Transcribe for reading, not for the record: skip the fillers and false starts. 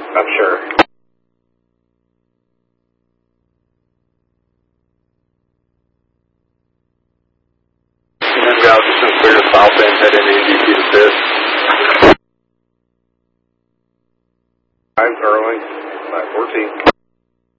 I'm sure. Route to some clear south end, head into EDP to 5th. I'm Sterling, 14.